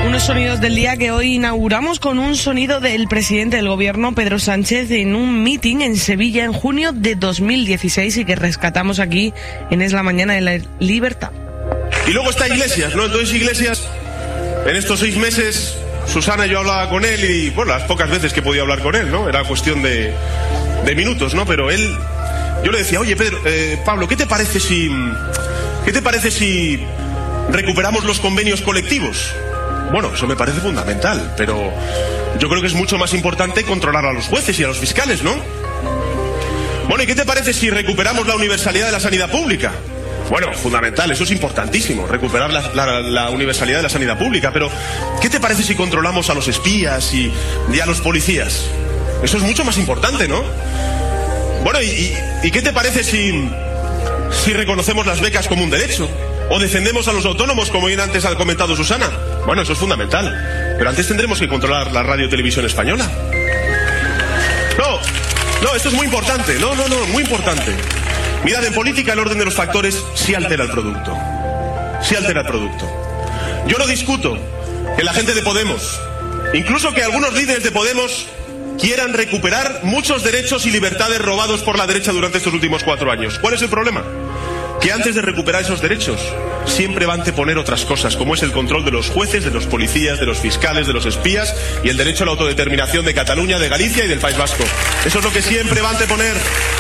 Unos sonidos del día que hoy inauguramos con un sonido del presidente del gobierno, Pedro Sánchez, en un mitin en Sevilla en junio de 2016 y que rescatamos aquí en Es la Mañana de la Libertad. Y luego está Iglesias, ¿no? Entonces Iglesias, en estos 6 meses, Susana, yo hablaba con él y, bueno, las pocas veces que podía hablar con él, ¿no? Era cuestión de minutos, ¿no? Pero él, yo le decía, oye, Pedro, Pablo, ¿qué te parece si recuperamos los convenios colectivos? Bueno, eso me parece fundamental, pero yo creo que es mucho más importante controlar a los jueces y a los fiscales, ¿no? Bueno, ¿y qué te parece si recuperamos la universalidad de la sanidad pública? Bueno, fundamental, eso es importantísimo, recuperar la universalidad de la sanidad pública, pero ¿qué te parece si controlamos a los espías y a los policías? Eso es mucho más importante, ¿no? Bueno, ¿y qué te parece si reconocemos las becas como un derecho? ¿O defendemos a los autónomos, como bien antes ha comentado Susana? Bueno, eso es fundamental. Pero antes tendremos que controlar la radio y televisión española. No, esto es muy importante. No, muy importante. Mirad, en política el orden de los factores sí altera el producto. Sí altera el producto. Yo no discuto que la gente de Podemos, incluso que algunos líderes de Podemos, quieran recuperar muchos derechos y libertades robados por la derecha durante estos últimos 4 años. ¿Cuál es el problema? Que antes de recuperar esos derechos siempre va a anteponer otras cosas, como es el control de los jueces, de los policías, de los fiscales, de los espías y el derecho a la autodeterminación de Cataluña, de Galicia y del País Vasco. Eso es lo que siempre va a anteponer.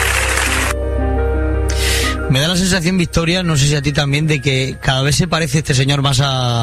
Me da la sensación, Victoria, no sé si a ti también, de que cada vez se parece este señor más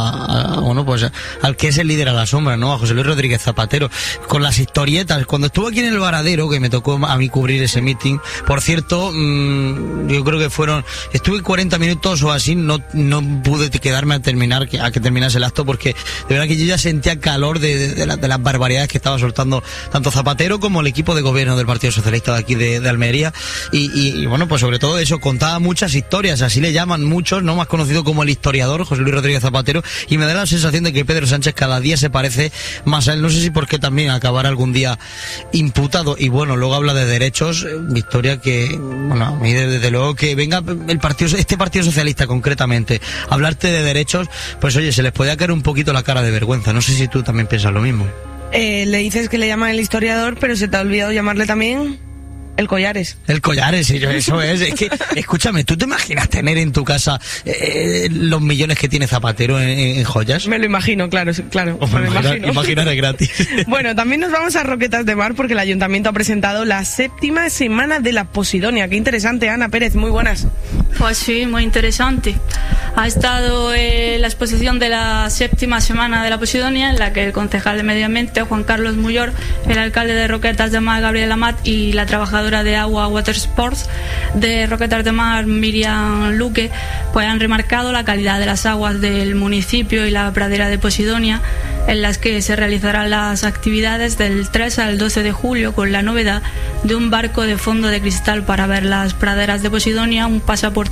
al que es el líder a la sombra, ¿no? A José Luis Rodríguez Zapatero, con las historietas. Cuando estuvo aquí en el Varadero, que me tocó a mí cubrir ese meeting, por cierto, yo creo que estuve 40 minutos o así, no pude quedarme a que terminase el acto, porque de verdad que yo ya sentía calor de las barbaridades que estaba soltando tanto Zapatero como el equipo de gobierno del Partido Socialista de aquí de Almería, y bueno, pues sobre todo eso, contaba muchas historias, así le llaman muchos, no más conocido como el historiador José Luis Rodríguez Zapatero, y me da la sensación de que Pedro Sánchez cada día se parece más a él. No sé si porque también acabará algún día imputado. Y bueno, luego habla de derechos, Victoria, que bueno, a mí desde luego que venga este Partido Socialista concretamente a hablarte de derechos, pues oye, se les podía caer un poquito la cara de vergüenza. No sé si tú también piensas lo mismo. Le dices que le llaman el historiador, pero se te ha olvidado llamarle también el Collares. El Collares, eso es. Es que, escúchame, ¿tú te imaginas tener en tu casa los millones que tiene Zapatero en joyas? Me lo imagino, claro. Me lo imagino. Imaginar es gratis. Bueno, también nos vamos a Roquetas de Mar porque el Ayuntamiento ha presentado la 7ª semana de la Posidonia. Qué interesante, Ana Pérez, muy buenas. Pues sí, muy interesante. Ha estado la exposición de la 7ª semana de la Posidonia, en la que el concejal de Medio Ambiente, Juan Carlos Muyor, el alcalde de Roquetas de Mar, Gabriel Amat, y la trabajadora de agua Water Sports de Roquetas de Mar, Miriam Luque, pues han remarcado la calidad de las aguas del municipio y la pradera de Posidonia, en las que se realizarán las actividades del 3 al 12 de julio con la novedad de un barco de fondo de cristal para ver las praderas de Posidonia, un pasaporte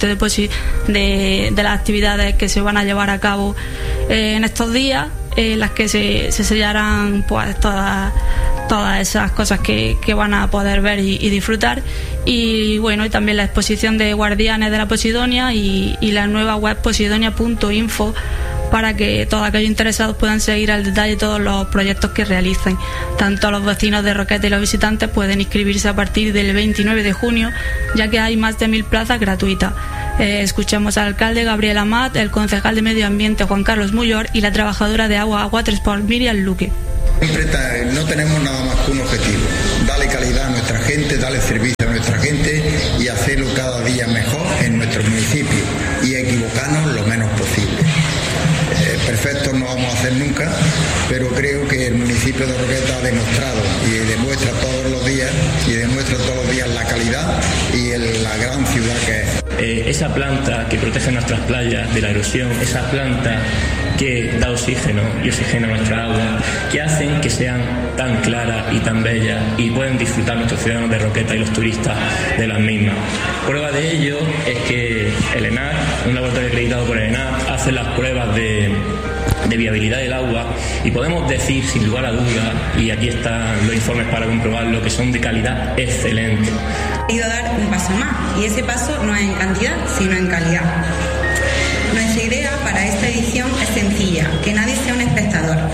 de las actividades que se van a llevar a cabo en estos días, en las que se sellarán pues todas esas cosas que van a poder ver y disfrutar. Y bueno, y también la exposición de guardianes de la Posidonia y la nueva web posidonia.info, para que todos aquellos interesados puedan seguir al detalle todos los proyectos que realicen. Tanto los vecinos de Roquetas y los visitantes pueden inscribirse a partir del 29 de junio, ya que hay más de 1000 plazas gratuitas. Escuchamos al alcalde Gabriel Amat, el concejal de Medio Ambiente Juan Carlos Muyor y la trabajadora de agua Watersport Miriam Luque. No tenemos nada más que un objetivo: darle calidad a nuestra gente, darle servicio a nuestra gente y hacerlo cada día mejor en nuestro municipio y equivocarnos lo menos posible. Perfectos no vamos a hacer nunca, pero creo que el municipio de Roquetas ha demostrado y demuestra todos los días la calidad y la gran ciudad que es. Esa planta que protege nuestras playas de la erosión, esa planta que da oxígeno y oxigena nuestra agua, que hacen que sean tan claras y tan bellas y pueden disfrutar nuestros ciudadanos de Roquetas y los turistas de las mismas. Prueba de ello es que el ENAC, un laboratorio acreditado por el ENAC, hace las pruebas de viabilidad del agua y podemos decir sin lugar a duda, y aquí están los informes para comprobarlo, que son de calidad excelente. He ido a dar un paso más, y ese paso no es en cantidad sino en calidad. Nuestra idea para esta edición es sencilla: que nadie sea un espectador,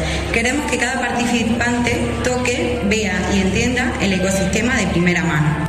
queremos que cada participante toque, vea y entienda el ecosistema de primera mano.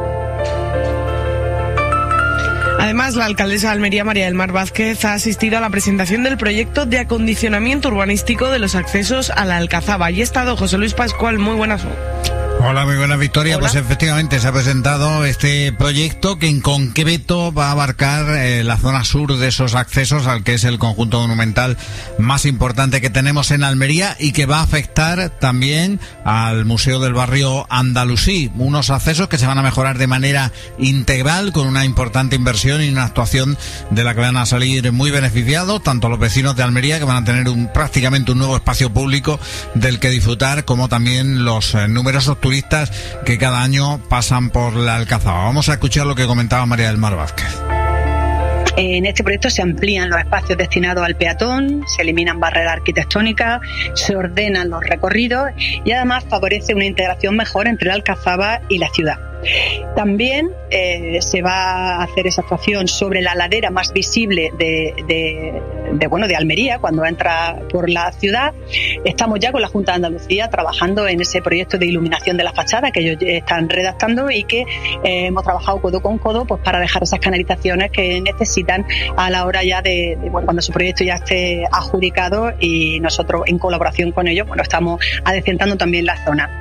Además, la alcaldesa de Almería, María del Mar Vázquez, ha asistido a la presentación del proyecto de acondicionamiento urbanístico de los accesos a la Alcazaba. Y ha estado José Luis Pascual. Muy buenas. Hola, muy buenas, Victoria. Hola. Pues efectivamente se ha presentado este proyecto que en concreto va a abarcar la zona sur de esos accesos al que es el conjunto monumental más importante que tenemos en Almería y que va a afectar también al Museo del Barrio Andalusí. Unos accesos que se van a mejorar de manera integral con una importante inversión y una actuación de la que van a salir muy beneficiados tanto los vecinos de Almería, que van a tener prácticamente un nuevo espacio público del que disfrutar, como también los numerosos turistas que cada año pasan por la Alcazaba. Vamos a escuchar lo que comentaba María del Mar Vázquez. En este proyecto se amplían los espacios destinados al peatón, se eliminan barreras arquitectónicas, se ordenan los recorridos y además favorece una integración mejor entre la Alcazaba y la ciudad. También se va a hacer esa actuación sobre la ladera más visible de Almería cuando entra por la ciudad. Estamos ya con la Junta de Andalucía trabajando en ese proyecto de iluminación de la fachada que ellos están redactando y que hemos trabajado codo con codo pues para dejar esas canalizaciones que necesitan a la hora ya de cuando su proyecto ya esté adjudicado, y nosotros en colaboración con ellos estamos adecentando también la zona.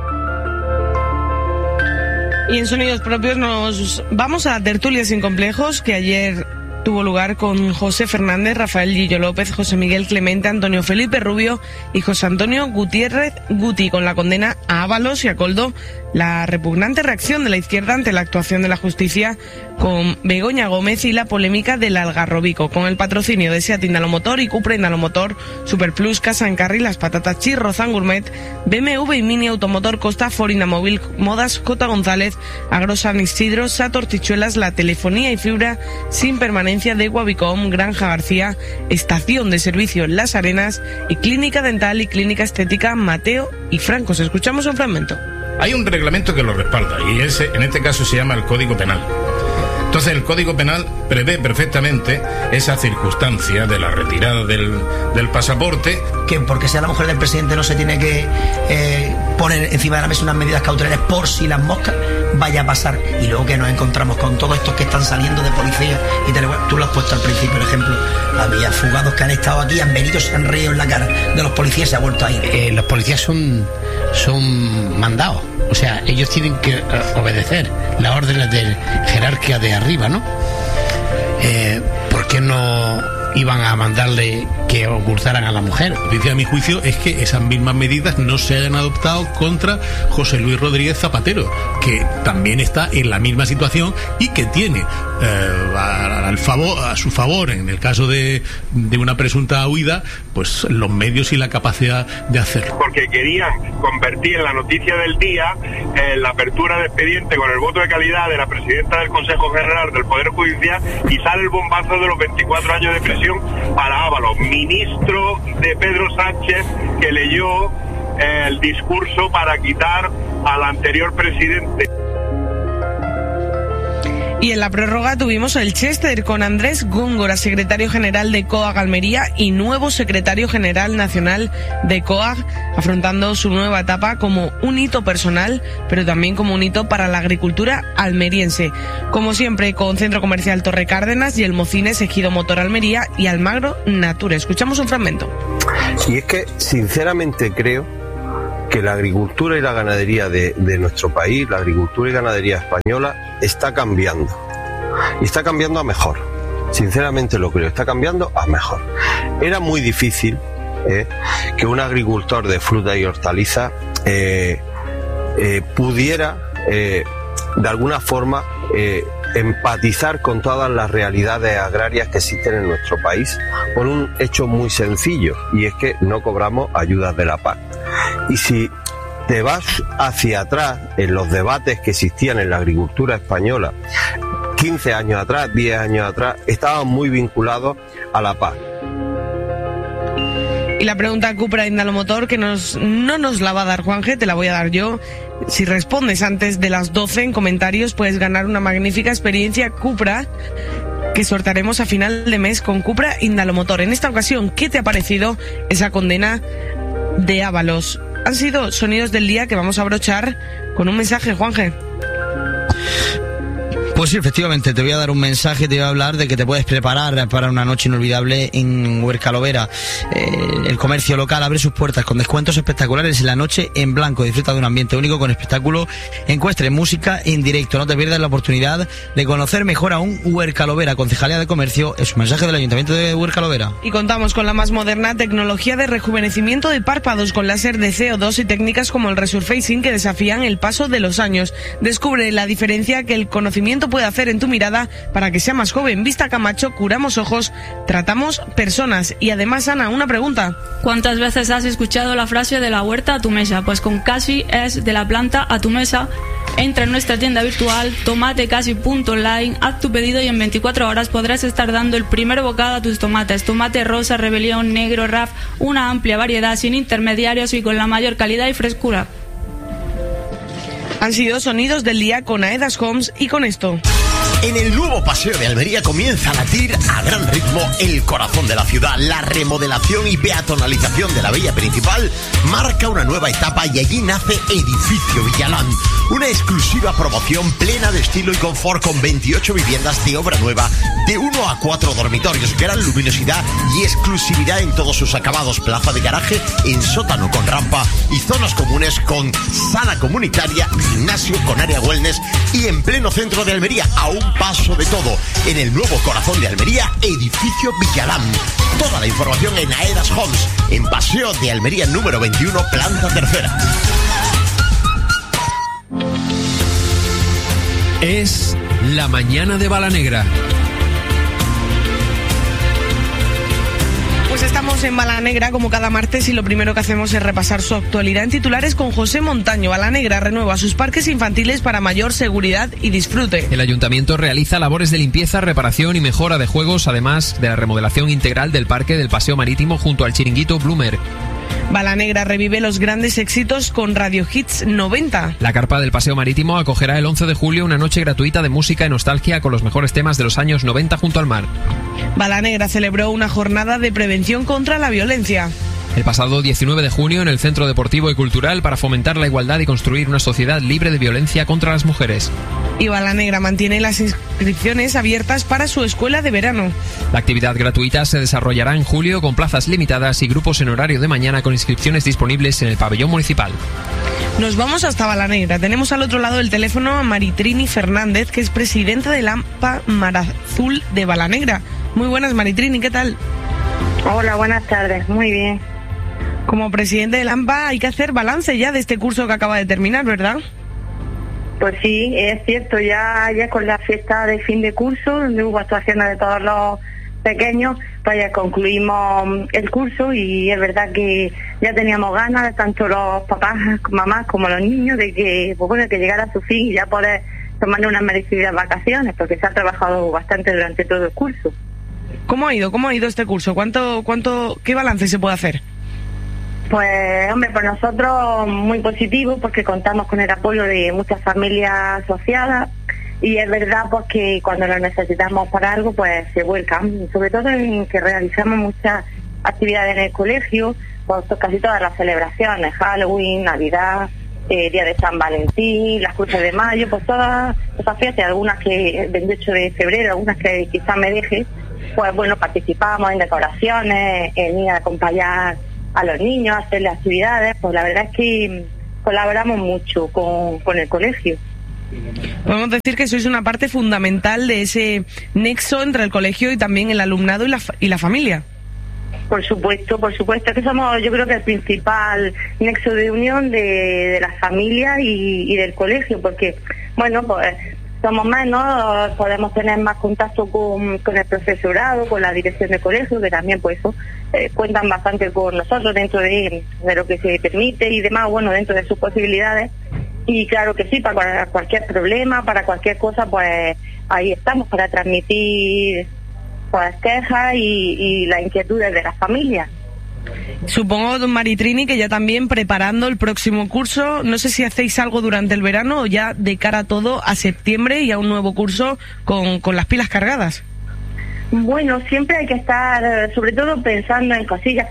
Y en Sonidos Propios nos vamos a Tertulia Sin Complejos, que ayer tuvo lugar con José Fernández, Rafael Guillo López, José Miguel Clemente, Antonio Felipe Rubio y José Antonio Gutiérrez Guti, con la condena a Ábalos y a Coldo, la repugnante reacción de la izquierda ante la actuación de la justicia con Begoña Gómez y la polémica del Algarrobico, con el patrocinio de Seat Indalomotor y Cupra Indalomotor, Superplus, Casa Encarri, Las Patatas Chis, Rozan Gourmet, BMW y Mini Automotor Costa, Forina Móvil, Modas, J. González, Agro San Isidro, Sator Tichuelas, la telefonía y fibra sin permanencia de Wabicom, Granja García, Estación de Servicio Las Arenas y Clínica Dental y Clínica Estética Mateo y Francos. Escuchamos un fragmento. Hay un reglamento que lo respalda y ese, en este caso, se llama el Código Penal. Entonces el Código Penal prevé perfectamente esa circunstancia de la retirada del pasaporte. Que porque sea la mujer del presidente no se tiene que poner encima de la mesa unas medidas cautelares por si las moscas vaya a pasar. Y luego que nos encontramos con todos estos que están saliendo de policía y tal. Tú lo has puesto al principio, el ejemplo. Había fugados que han estado aquí, han venido, se han reído en la cara de los policías y se ha vuelto a ir. Los policías son mandados. O sea, ellos tienen que obedecer las órdenes de jerarquía de arriba, ¿no? ¿Por qué no iban a mandarle que ocultaran a la mujer? Dice, a mi juicio, es que esas mismas medidas no se hayan adoptado contra José Luis Rodríguez Zapatero, que también está en la misma situación y que tiene a su favor, en el caso de una presunta huida, pues los medios y la capacidad de hacerlo. Porque querían convertir en la noticia del día la apertura de expediente con el voto de calidad de la presidenta del Consejo General del Poder Judicial, y sale el bombazo de los 24 años de prisión para Ábalos, ministro de Pedro Sánchez, que leyó el discurso para quitar al anterior presidente. Y en la prórroga tuvimos el Chester con Andrés Góngora, secretario general de COAG Almería y nuevo secretario general nacional de COAG, afrontando su nueva etapa como un hito personal, pero también como un hito para la agricultura almeriense. Como siempre, con Centro Comercial Torre Cárdenas y el Mocines, Ejido Motor Almería y Almagro Nature. Escuchamos un fragmento. Y es que, sinceramente, creo que la agricultura y la ganadería de nuestro país, la agricultura y ganadería española, está cambiando. Y está cambiando a mejor. Sinceramente lo creo, está cambiando a mejor. Era muy difícil que un agricultor de fruta y hortalizas pudiera, de alguna forma, empatizar con todas las realidades agrarias que existen en nuestro país por un hecho muy sencillo, y es que no cobramos ayudas de la PAC. Y si te vas hacia atrás en los debates que existían en la agricultura española 15 años atrás, 10 años atrás, estaban muy vinculados a la PAC. Y la pregunta a Cupra Indalomotor, que no nos la va a dar Juanje, te la voy a dar yo. Si respondes antes de las 12 en comentarios, puedes ganar una magnífica experiencia Cupra que sortearemos a final de mes con Cupra Indalomotor. En esta ocasión, ¿qué te ha parecido esa condena de Ábalos. Han sido sonidos del día que vamos a brochar con un mensaje, Juanje. Pues sí, efectivamente, te voy a dar un mensaje, te voy a hablar de que te puedes preparar para una noche inolvidable en Huercalovera. El comercio local abre sus puertas con descuentos espectaculares en la noche en blanco. Disfruta de un ambiente único con espectáculo ecuestre, música en directo. No te pierdas la oportunidad de conocer mejor aún Huercalovera. Concejalía de Comercio, es un mensaje del Ayuntamiento de Huercalovera. Y contamos con la más moderna tecnología de rejuvenecimiento de párpados con láser de CO2 y técnicas como el resurfacing que desafían el paso de los años. Descubre la diferencia que el conocimiento puede hacer en tu mirada para que sea más joven. Vista Camacho, curamos ojos, tratamos personas. Y además, Ana, una pregunta. ¿Cuántas veces has escuchado la frase de la huerta a tu mesa? Pues con Casi es de la planta a tu mesa. Entra en nuestra tienda virtual tomatecasi.online, haz tu pedido y en 24 horas podrás estar dando el primer bocado a tus tomates. Tomate rosa, rebelión, negro, RAF, una amplia variedad sin intermediarios y con la mayor calidad y frescura. Han sido sonidos del día con Aedas Homes y con esto. En el nuevo Paseo de Almería comienza a latir a gran ritmo el corazón de la ciudad. La remodelación y peatonalización de la vía principal marca una nueva etapa y allí nace Edificio Villalán. Una exclusiva promoción plena de estilo y confort con 28 viviendas de obra nueva, de 1 a 4 dormitorios, gran luminosidad y exclusividad en todos sus acabados. Plaza de garaje en sótano con rampa y zonas comunes con sala comunitaria, gimnasio con área wellness y en pleno centro de Almería, a un paso de todo. En el nuevo corazón de Almería, Edificio Villalán. Toda la información en Aedas Homes, en Paseo de Almería número 21, planta tercera. Es la mañana de Balanegra. Pues estamos en Balanegra como cada martes y lo primero que hacemos es repasar su actualidad en titulares con José Montaño. Balanegra renueva sus parques infantiles para mayor seguridad y disfrute. El ayuntamiento realiza labores de limpieza, reparación y mejora de juegos, además de la remodelación integral del parque del Paseo Marítimo junto al chiringuito Bloomer. Balanegra revive los grandes éxitos con Radio Hits 90. La carpa del Paseo Marítimo acogerá el 11 de julio una noche gratuita de música y nostalgia con los mejores temas de los años 90 junto al mar. Balanegra celebró una jornada de prevención contra la violencia. El pasado 19 de junio en el Centro Deportivo y Cultural para fomentar la igualdad y construir una sociedad libre de violencia contra las mujeres. Y Balanegra mantiene las inscripciones abiertas para su escuela de verano. La actividad gratuita se desarrollará en julio con plazas limitadas y grupos en horario de mañana con inscripciones disponibles en el pabellón municipal. Nos vamos hasta Balanegra. Tenemos al otro lado del teléfono a Maritrini Fernández, que es presidenta del AMPA Marazul de Balanegra. Muy buenas, Maritrini, ¿qué tal? Hola, buenas tardes, muy bien. Como presidente del AMPA hay que hacer balance ya de este curso que acaba de terminar, ¿verdad? Pues sí, es cierto, ya con la fiesta de fin de curso, donde hubo actuaciones de todos los pequeños, pues ya concluimos el curso y es verdad que ya teníamos ganas, de tanto los papás, mamás como los niños, de que, pues bueno, que llegara a su fin y ya poder tomar unas merecidas vacaciones, porque se ha trabajado bastante durante todo el curso. ¿Cómo ha ido este curso? ¿Qué balance se puede hacer? Pues, hombre, por nosotros muy positivo, porque contamos con el apoyo de muchas familias asociadas y es verdad pues que cuando lo necesitamos para algo pues se vuelcan, sobre todo en que realizamos muchas actividades en el colegio, pues casi todas las celebraciones, Halloween, Navidad, Día de San Valentín, las cruces de mayo, pues todas esas fiestas, algunas que el 28 de febrero, algunas que quizás me deje, pues bueno, participamos en decoraciones, en ir a acompañar a los niños, hacerle actividades, pues la verdad es que colaboramos mucho con el colegio. Podemos decir que sois una parte fundamental de ese nexo entre el colegio y también el alumnado y la familia. Por supuesto, que somos, yo creo que el principal nexo de unión de la familia y del colegio, porque, bueno, pues somos menos, podemos tener más contacto con el profesorado, con la dirección del colegio, que también pues eso, cuentan bastante con nosotros dentro de lo que se permite y demás, bueno, dentro de sus posibilidades. Y claro que sí, para cualquier problema, para cualquier cosa, pues ahí estamos para transmitir pues quejas y las inquietudes de las familias. Supongo, don Maritrini, que ya también preparando el próximo curso, no sé si hacéis algo durante el verano o ya de cara a todo a septiembre y a un nuevo curso con las pilas cargadas. Bueno, siempre hay que estar, sobre todo pensando en cosillas, pues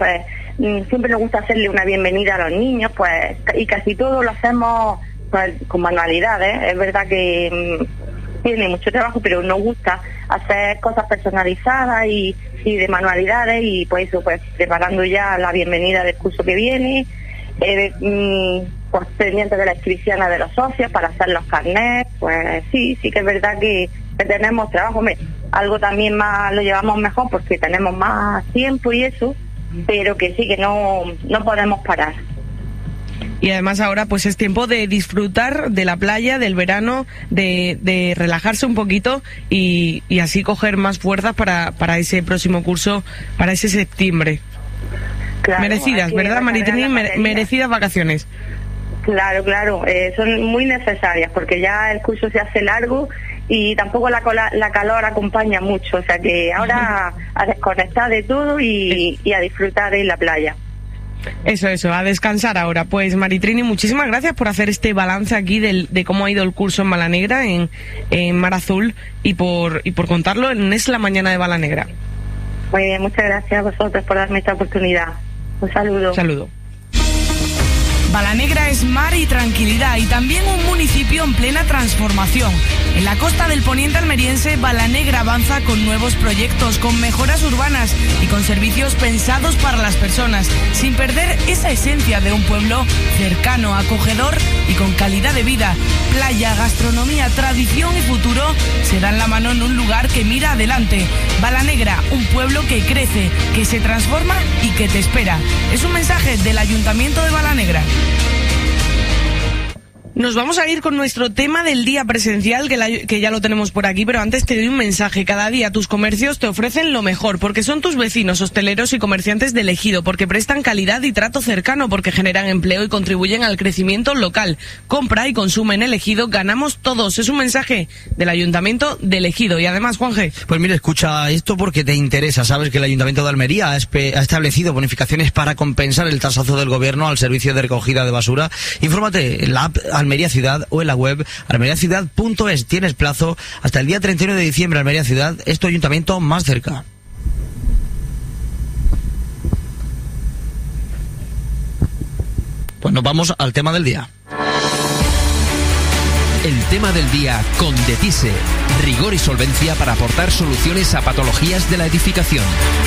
siempre nos gusta hacerle una bienvenida a los niños, pues, y casi todo lo hacemos pues, con manualidades. Es verdad que tiene mucho trabajo, pero nos gusta hacer cosas personalizadas y de manualidades, y pues eso, pues preparando ya la bienvenida del curso que viene, pues pendiente de la inscripción de los socios para hacer los carnets. Pues sí que es verdad que tenemos trabajo. Algo también más lo llevamos mejor porque tenemos más tiempo y eso, pero que sí que no podemos parar. Y además ahora pues es tiempo de disfrutar de la playa, del verano, de relajarse un poquito y así coger más fuerzas para ese próximo curso, para ese septiembre. Claro, merecidas, ¿verdad, Maritrini? Merecidas vacaciones. Claro, son muy necesarias porque ya el curso se hace largo y tampoco la calor acompaña mucho, o sea que ahora a desconectar de todo y a disfrutar en la playa. Eso, a descansar ahora. Pues Maritrini, muchísimas gracias por hacer este balance aquí de cómo ha ido el curso en Balanegra, en Mar Azul, y por contarlo en Es la Mañana de Balanegra. Muy bien, muchas gracias a vosotros por darme esta oportunidad. Un saludo. Saludo. Balanegra es mar y tranquilidad, y también un municipio en plena transformación. En la costa del poniente almeriense, Balanegra avanza con nuevos proyectos, con mejoras urbanas y con servicios pensados para las personas, sin perder esa esencia de un pueblo cercano, acogedor y con calidad de vida. Playa, gastronomía, tradición y futuro se dan la mano en un lugar que mira adelante. Balanegra, un pueblo que crece, que se transforma y que te espera. Es un mensaje del Ayuntamiento de Balanegra. Nos vamos a ir con nuestro tema del día presencial, que ya lo tenemos por aquí, pero antes te doy un mensaje. Cada día tus comercios te ofrecen lo mejor, porque son tus vecinos, hosteleros y comerciantes del ejido, porque prestan calidad y trato cercano, porque generan empleo y contribuyen al crecimiento local. Compra y consume en el ejido, ganamos todos. Es un mensaje del Ayuntamiento del Ejido. Y además, Juanje. Pues mira, escucha esto porque te interesa. Sabes que el Ayuntamiento de Almería ha establecido bonificaciones para compensar el tasazo del gobierno al servicio de recogida de basura. Infórmate en la app Almería Ciudad o en la web almeriaciudad.es. Tienes plazo hasta el día 31 de diciembre. Almería Ciudad es tu ayuntamiento más cerca. Pues nos vamos al tema del día. El tema del día con Detise. Rigor y solvencia para aportar soluciones a patologías de la edificación.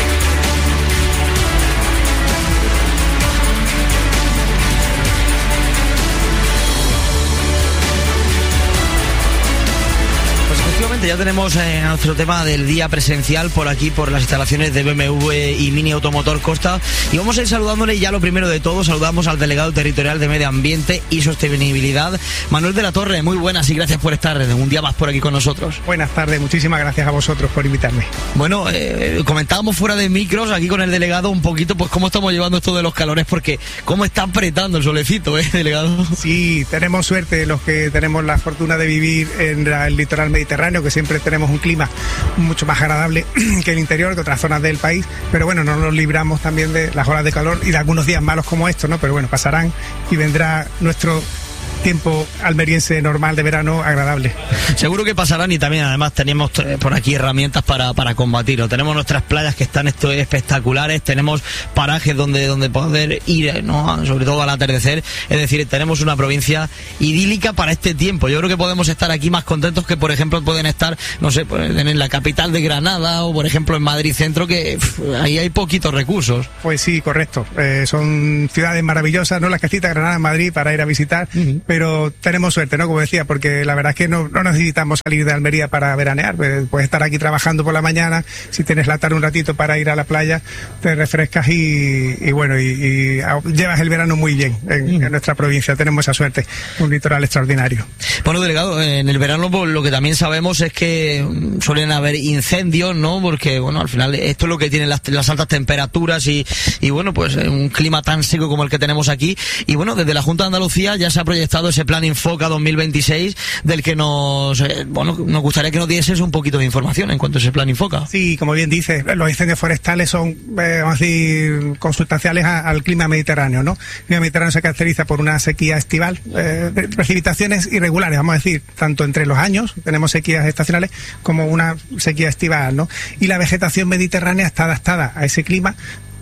Ya tenemos nuestro tema del día presencial por aquí, por las instalaciones de BMW y Mini Automotor Costa, y vamos a ir saludándole. Ya lo primero de todo, saludamos al delegado territorial de Medio Ambiente y Sostenibilidad, Manuel de la Torre. Muy buenas y gracias por estar un día más por aquí con nosotros. Buenas tardes, muchísimas gracias a vosotros por invitarme. Bueno, comentábamos fuera de micros aquí con el delegado un poquito pues cómo estamos llevando esto de los calores, porque cómo está apretando el solecito, delegado. Sí, tenemos suerte los que tenemos la fortuna de vivir en el litoral mediterráneo, que siempre tenemos un clima mucho más agradable que el interior, que otras zonas del país, pero bueno, no nos libramos también de las olas de calor y de algunos días malos como estos, ¿no? Pero bueno, pasarán y vendrá nuestro tiempo almeriense normal de verano agradable. Seguro que pasarán, y también además tenemos por aquí herramientas para combatirlo. Tenemos nuestras playas que están espectaculares, tenemos parajes donde poder ir, ¿no? Sobre todo al atardecer. Es decir, tenemos una provincia idílica para este tiempo. Yo creo que podemos estar aquí más contentos que, por ejemplo, pueden estar, no sé, en la capital de Granada o, por ejemplo, en Madrid Centro, que ahí hay poquitos recursos. Pues sí, correcto. Son ciudades maravillosas, ¿no? Las que cita Granada, Madrid, para ir a visitar, pero tenemos suerte, ¿no? Como decía, porque la verdad es que no necesitamos salir de Almería para veranear. Puedes estar aquí trabajando por la mañana, si tienes la tarde un ratito para ir a la playa, te refrescas y bueno, y llevas el verano muy bien en nuestra provincia. Tenemos esa suerte, un litoral extraordinario. Bueno, delegado, en el verano pues, lo que también sabemos es que suelen haber incendios, ¿no? Porque, bueno, al final esto es lo que tienen las altas temperaturas y bueno, pues un clima tan seco como el que tenemos aquí. Y bueno, desde la Junta de Andalucía ya se ha proyectado ese plan Infoca 2026, del que nos gustaría que nos dieses un poquito de información en cuanto a ese plan Infoca. Sí, como bien dices, los incendios forestales son, vamos a decir, consustanciales al clima mediterráneo, ¿no? El clima mediterráneo se caracteriza por una sequía estival, precipitaciones irregulares, vamos a decir, tanto entre los años, tenemos sequías estacionales, como una sequía estival, ¿no? Y la vegetación mediterránea está adaptada a ese clima,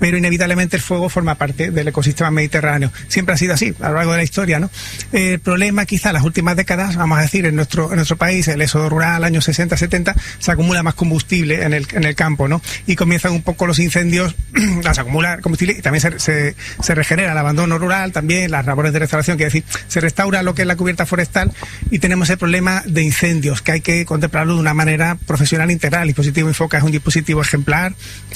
pero inevitablemente el fuego forma parte del ecosistema mediterráneo. Siempre ha sido así a lo largo de la historia, ¿no? El problema quizá en las últimas décadas, vamos a decir, en nuestro país, el éxodo rural, años 60, 70, se acumula más combustible en el campo, ¿no? Y comienzan un poco los incendios a acumular combustible, y también se regenera el abandono rural, también las labores de restauración, quiere decir, se restaura lo que es la cubierta forestal, y tenemos el problema de incendios, que hay que contemplarlo de una manera profesional integral. El dispositivo Infoca es un dispositivo ejemplar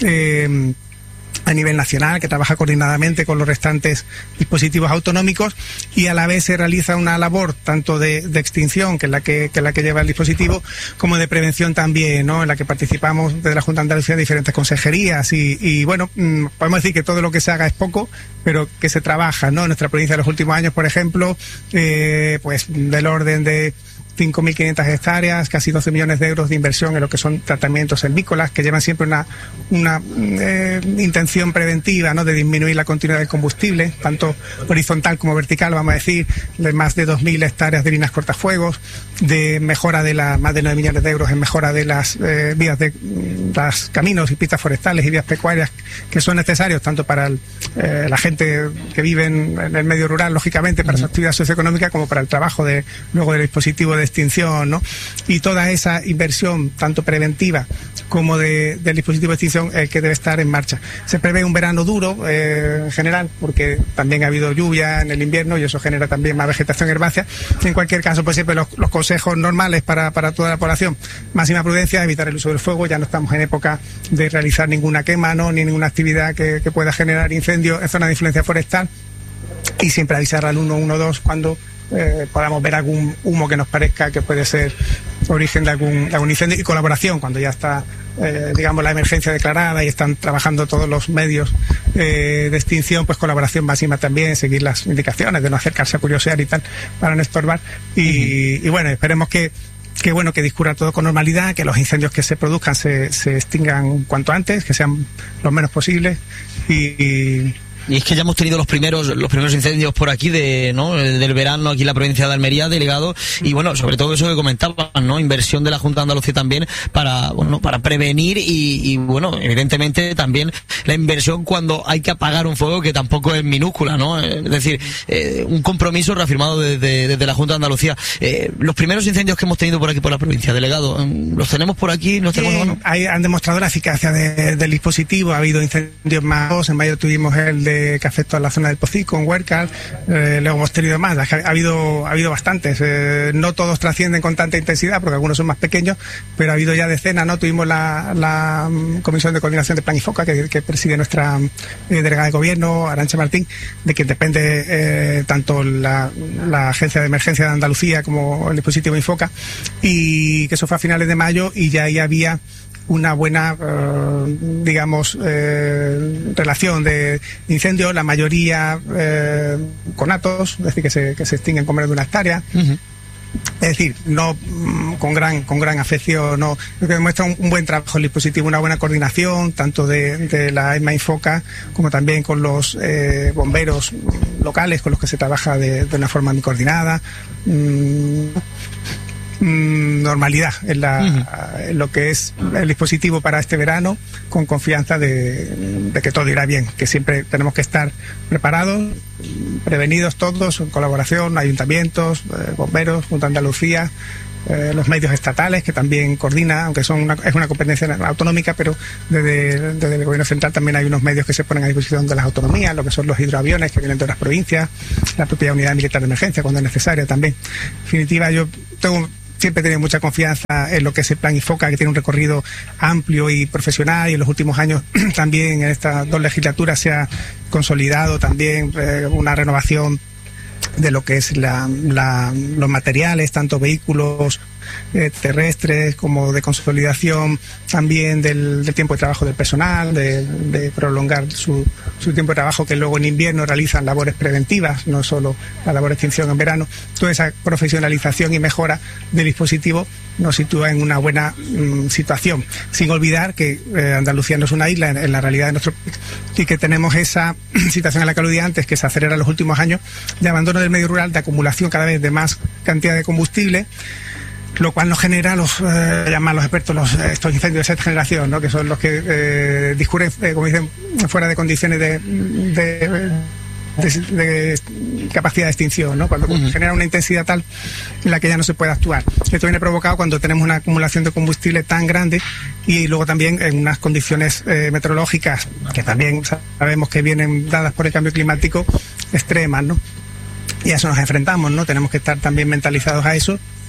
a nivel nacional, que trabaja coordinadamente con los restantes dispositivos autonómicos, y a la vez se realiza una labor tanto de extinción, que es la que lleva el dispositivo, como de prevención también, ¿no? En la que participamos desde la Junta de Andalucía en diferentes consejerías, y bueno, podemos decir que todo lo que se haga es poco, pero que se trabaja, ¿no? En nuestra provincia en los últimos años, por ejemplo, pues del orden de 5.500 hectáreas, casi 12 millones de euros de inversión en lo que son tratamientos selvícolas, que llevan siempre una intención preventiva, ¿no? De disminuir la continuidad del combustible, tanto horizontal como vertical, vamos a decir, de más de 2.000 hectáreas de líneas cortafuegos, de mejora de más de 9 millones de euros en mejora de las vías de los caminos y pistas forestales y vías pecuarias que son necesarios tanto para la gente que vive en el medio rural, lógicamente, para su actividad socioeconómica, como para el trabajo luego del dispositivo de extinción, ¿no? Y toda esa inversión, tanto preventiva como del dispositivo de extinción, que debe estar en marcha. Se prevé un verano duro en general, porque también ha habido lluvia en el invierno y eso genera también más vegetación herbácea. En cualquier caso, pues siempre los consejos normales para toda la población: máxima prudencia, evitar el uso del fuego. Ya no estamos en época de realizar ninguna quema, ¿no? Ni ninguna actividad que pueda generar incendio en zona de influencia forestal, y siempre avisar al 112 cuando podamos ver algún humo que nos parezca que puede ser origen de algún incendio, y colaboración cuando ya está digamos la emergencia declarada y están trabajando todos los medios de extinción, pues colaboración máxima también, seguir las indicaciones de no acercarse a curiosear y tal, para no estorbar, y bueno, esperemos que discurra todo con normalidad, que los incendios que se produzcan se extingan cuanto antes, que sean los menos posibles, Y es que ya hemos tenido los primeros incendios por aquí del verano aquí en la provincia de Almería, delegado, y bueno, sobre todo eso que comentaban, ¿no? Inversión de la Junta de Andalucía también para prevenir y bueno, evidentemente también la inversión cuando hay que apagar un fuego, que tampoco es minúscula, ¿no? Es decir, un compromiso reafirmado desde la Junta de Andalucía. Los primeros incendios que hemos tenido por aquí por la provincia, delegado, ¿los tenemos por aquí? ¿Los tenemos, no? Han demostrado la eficacia del dispositivo. Ha habido incendios más. En mayo tuvimos el de que afectó a la zona del Pocico, en Huércal, luego hemos tenido más. Ha habido bastantes, no todos trascienden con tanta intensidad porque algunos son más pequeños, pero ha habido ya decenas, ¿no? Tuvimos la Comisión de Coordinación de Plan Infoca que preside nuestra delegada de gobierno, Arantxa Martín, de quien depende tanto la Agencia de Emergencia de Andalucía como el dispositivo Infoca, y que eso fue a finales de mayo, y ya ahí había una buena, relación de incendios, la mayoría conatos, es decir, que se extinguen con menos de una hectárea. Uh-huh. Es decir, no con gran afección, no, lo que demuestra un buen trabajo el dispositivo, una buena coordinación tanto de la ESMA Infoca como también con los bomberos locales, con los que se trabaja de una forma muy coordinada. Normalidad en lo que es el dispositivo para este verano, con confianza de que todo irá bien, que siempre tenemos que estar preparados, prevenidos todos, en colaboración, ayuntamientos, bomberos, Junta de Andalucía, los medios estatales, que también coordina, aunque es una competencia autonómica, pero desde el gobierno central también hay unos medios que se ponen a disposición de las autonomías, lo que son los hidroaviones que vienen de las provincias, la propia unidad militar de emergencia cuando es necesaria también. En definitiva, yo siempre he tenido mucha confianza en lo que es el Plan Infoca, que tiene un recorrido amplio y profesional, y en los últimos años también en estas 2 legislaturas se ha consolidado también una renovación de lo que es los materiales, tanto vehículos terrestres como de consolidación también del tiempo de trabajo del personal, de prolongar su tiempo de trabajo, que luego en invierno realizan labores preventivas, no solo la labor de extinción en verano. Toda esa profesionalización y mejora del dispositivo nos sitúa en una buena situación, sin olvidar que Andalucía no es una isla en la realidad de nuestro país, y que tenemos esa situación a la que aludía antes, que se acelera en los últimos años, de abandono del medio rural, de acumulación cada vez de más cantidad de combustible, lo cual nos genera llaman los expertos estos incendios de sexta generación, ¿no? Que son los que discurren, como dicen, fuera de condiciones de capacidad de extinción, ¿no? Cuando genera una intensidad tal en la que ya no se puede actuar. Esto viene provocado cuando tenemos una acumulación de combustible tan grande y luego también en unas condiciones meteorológicas que también sabemos que vienen dadas por el cambio climático extremas, ¿no? Y a eso nos enfrentamos, ¿no? Tenemos que estar también mentalizados a eso